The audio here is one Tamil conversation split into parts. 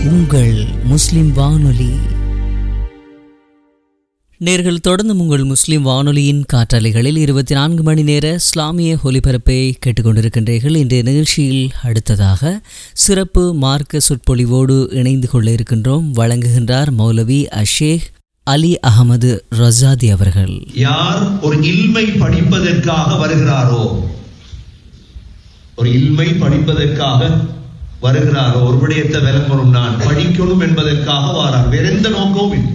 உங்கள் முஸ்லிம் வானொலி. நேர்கள் தொடர்ந்து உங்கள் முஸ்லிம் வானொலியின் காற்றலைகளில் 24 மணி நேர இஸ்லாமிய ஒலிபரப்பை கேட்டுக்கொண்டிருக்கின்றீர்கள். இன்றைய நிகழ்ச்சியில் அடுத்ததாக சிறப்பு மார்க்க சொற்பொழிவோடு இணைந்து கொள்ள இருக்கின்றோம். வழங்குகின்றார் மௌலவி அஷேக் அலி அகமது ரஸாதி அவர்கள். யார் ஒரு இல்மை படிப்பதற்காக வருகிறாரோ, ஒரு இல்மை படிப்பதற்காக வருகிறாரோ, ஒரு விடயத்தை விளங்கணும், நான் படிக்கணும் என்பதற்காக வாரார், வேற எந்த நோக்கமும் இல்லை.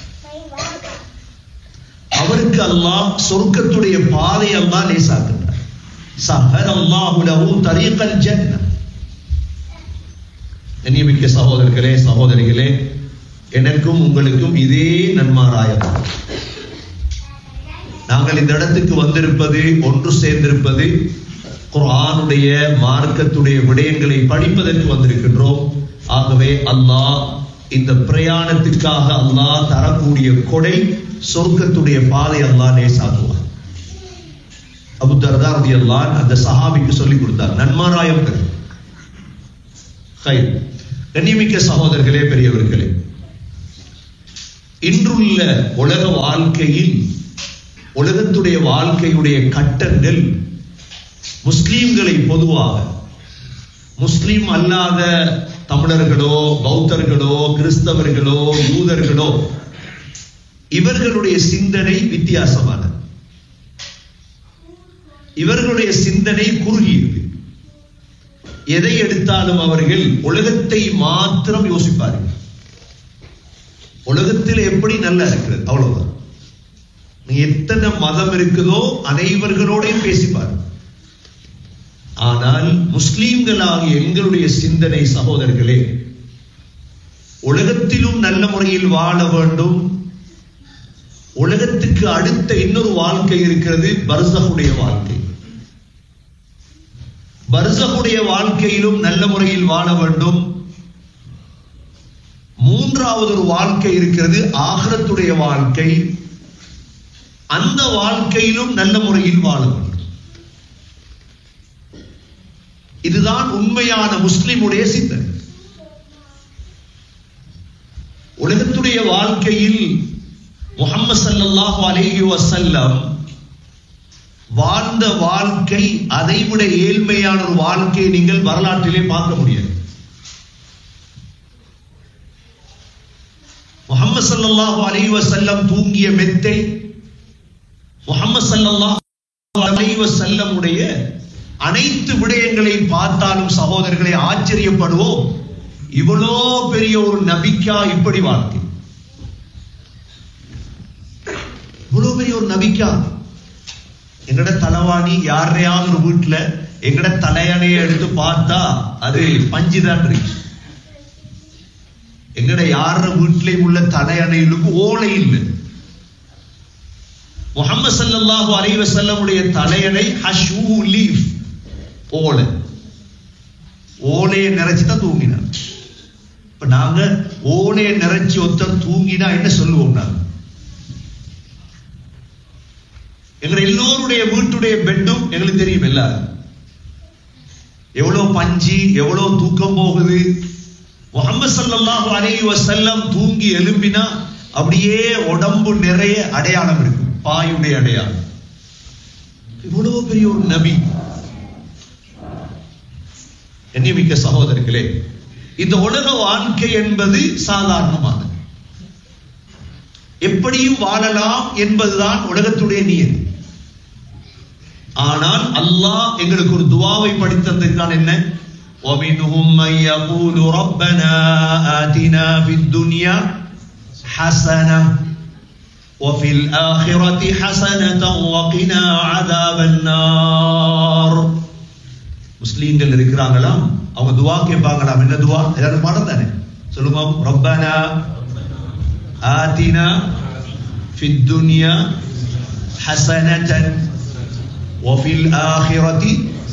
அவருக்கு அல்லாஹ் சொர்க்கத்துடைய பாதை அல்லாஹ் லேசாக்குகிறார். ஸஹரல்லாஹு லஹு தரீகல் ஜன்னah. கண்ணியமிக்க சகோதரர்களே, சகோதரிகளே, எனக்கும் உங்களுக்கும் இதே நன்மாராயம். நாங்கள் இந்த இடத்துக்கு வந்திருப்பது, ஒன்று சேர்ந்திருப்பது, குர்ஆனுடைய மார்க்கத்துடைய விடயங்களை படிப்பதற்கு வந்திருக்கின்றோம். ஆகவே அல்லாஹ் இந்த பிரயாணத்திற்காக அல்லாஹ் தரக்கூடிய கொடை சொர்க்கத்துடைய பாதை அல்லாஹ் லேசாக்குவார். அபூ தர்தா ரலியல்லாஹு அன்ஹு அந்த சஹாபிக்கு சொல்லிக் கொடுத்தார், நன்மாராயம் பெறு. ஹைர். கண்ணியமிக்க சகோதரர்களே, பெரியவர்களே, இன்றுள்ள உலக வாழ்க்கையில், உலகத்துடைய வாழ்க்கையுடைய கட்டங்கள் முஸ்லீம்களை பொதுவாக, முஸ்லீம் அல்லாத தமிழர்களோ, பௌத்தர்களோ, கிறிஸ்தவர்களோ, யூதர்களோ, இவர்களுடைய சிந்தனை வித்தியாசமானது. இவர்களுடைய சிந்தனை குறுகியது. எதை எடுத்தாலும் அவர்கள் உலகத்தை மாத்திரம் யோசிப்பார்கள். உலகத்தில் எப்படி நல்லா இருக்கிறது, அவ்வளவுதான். எத்தனை மதம் இருக்குதோ அனைவர்களோடையும் பேசிப்பார்கள். ஆனால் முஸ்லீம்களாகிய எங்களுடைய சிந்தனை, சகோதரர்களே, உலகத்திலும் நல்ல முறையில் வாழ வேண்டும். உலகத்துக்கு அடுத்த இன்னொரு வாழ்க்கை இருக்கிறது, பர்ஸஹுடைய வாழ்க்கை. பர்ஸஹுடைய வாழ்க்கையிலும் நல்ல முறையில் வாழ வேண்டும். மூன்றாவது ஒரு வாழ்க்கை இருக்கிறது, ஆகிரத்துடைய வாழ்க்கை. அந்த வாழ்க்கையிலும் நல்ல முறையில் வாழ வேண்டும். இதுதான் உண்மையான முஸ்லிமுடைய சிந்தனை. உலகத்துடைய வாழ்க்கையில் முஹம்மது ஸல்லல்லாஹு அலைஹி வஸல்லம் வாழ்ந்த வாழ்க்கை, அதைவிட ஏழ்மையான ஒரு வாழ்க்கையை நீங்கள் வரலாற்றிலே பார்க்க முடியாது. முஹம்மது ஸல்லல்லாஹு அலைஹி வஸல்லம் தூங்கிய மெத்தை, முஹம்மது ஸல்லல்லாஹு அலைஹி வஸல்லம் உடைய அனைத்து விடயங்களை பார்த்தாலும் சகோதரர்களை ஆச்சரியப்படுவோம். இவ்வளோ பெரிய ஒரு நபிக்கா இப்படி வாழ்க்கை? இவ்வளவு பெரிய ஒரு நபிக்கா? எங்கட தலைவாணி யாரையாவது ஒரு வீட்டுல எங்கட தலையணையை எடுத்து பார்த்தா அது பஞ்சுதான் இருக்கு. எங்கட யார வீட்டிலையும் உள்ள தலையணைகளுக்கு ஓலை இல்லை. முஹம்மது ஸல்லல்லாஹு அலைஹி வஸல்லம் உடைய தலையணை ஹஷ்வு லீஃப், ஓலை. ஓலையை நிறைச்சுதான் தூங்கினார். இப்ப நாங்க ஓலையை நிறைச்சி ஒருத்தர் தூங்கினா என்ன சொல்லுவோம்? நாங்க எங்க எல்லோருடைய வீட்டுடைய பெட்டும் எங்களுக்கு தெரியும். எல்லாரும் எவ்வளவு பஞ்சி, எவ்வளவு தூக்கம் போகுது. முஹம்மது ஸல்லல்லாஹு அலைஹி வஸல்லம் தூங்கி எழும்பினா அப்படியே உடம்பு நிறைய அடையாளம் இருக்கு, பாயுடைய அடையாளம். இவ்வளவு பெரிய ஒரு நபி. கண்ணியமிக்க சகோதரர்களே, இந்த உலக வாழ்க்கை என்பது சாதாரணமானது. எப்படியும் வாழலாம் என்பதுதான் உலகத்துடைய நியதி. ஆனால் அல்லாஹ் எங்களுக்கு ஒரு துஆவை படித்ததற்கான என்ன? وَمِنْهُمْ مَنْ يَقُولُ رَبَّنَا آتِنَا فِي الدُّنْيَا حَسَنَةً وَفِي الْآخِرَةِ حَسَنَةً وَقِنَا عَذَابَ النَّارِ. முஸ்லிம்கள் இருக்கிறாங்களாம், அவங்க துஆ கேட்பாங்களாம். என்ன துஆ? எல்லாரும் பாடம் தானே சொல்லுங்க. ரப்பனா ஆதினா ஃபித் துன்யா ஹஸனதன் வஃபில் ஆகிரதி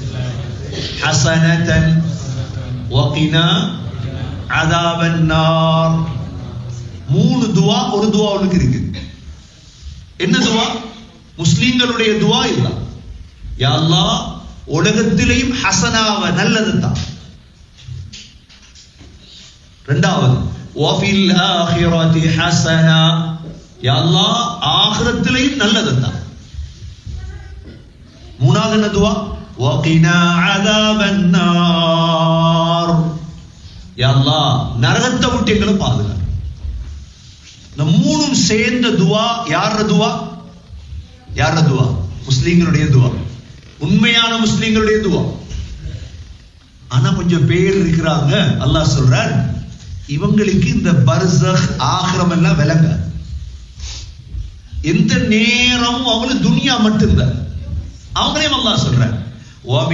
ஹஸனதன் வகினா அஸாபன் நார். மூணு துஆ ஒரு துஆவுக்கு இருக்கு. என்ன துஆ? முஸ்லிம்களுடைய துஆ இல்ல. யா அல்லாஹ், உலகத்திலேயும் ஹசனாவ நல்லது தான். இரண்டாவது வஃபில் ஆகிரதி ஹஸனா, யா அல்லாஹ் ஆகிரத்திலேயும் நல்லது தான். மூணாவது என்ன துஆ? வகினா அஸாபன் நார், யா அல்லாஹ் நரகத்தை விட்டு எங்களை பாதுகாத்து. இந்த மூணும் சேர்ந்த துஆ யார துஆ? யார துஆ? முஸ்லிம்களுடைய துஆ, உண்மையான முஸ்லிம்களுடைய துஆ. ஆனா கொஞ்சம் பேர் இருக்கிறாங்க, அல்லாஹ் சொல்றார் இவங்களுக்கு இந்த பர்ஸக் ஆகிரம் எல்லாம் விளங்க. எந்த நேரம் அவங்களுக்கு துனியா மட்டும்தான். அவங்களையும் அல்லாஹ் சொல்றார்